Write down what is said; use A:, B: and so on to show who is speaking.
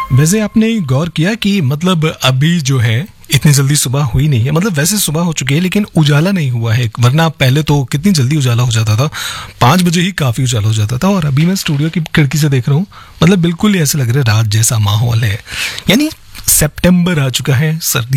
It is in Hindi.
A: वैसे आपने गौर किया कि मतलब अभी जो है इतनी जल्दी सुबह हुई नहीं है, मतलब वैसे सुबह हो चुकी है लेकिन उजाला नहीं हुआ है। वरना पहले तो कितनी जल्दी उजाला हो जाता था, 5 बजे ही काफी उजाला हो जाता था। और अभी मैं स्टूडियो की खिड़की से देख रहा हूँ, मतलब बिल्कुल ही ऐसे लग रहा है रात जैसा माहौल है। यानी सितंबर आ चुका है, सर्दी